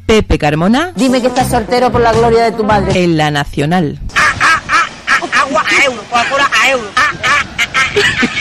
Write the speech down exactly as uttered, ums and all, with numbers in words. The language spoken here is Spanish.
Pepe Carmona. Dime que estás soltero por la gloria de tu madre. En La Nacional. Agua a euro, Coca-Cola a euro.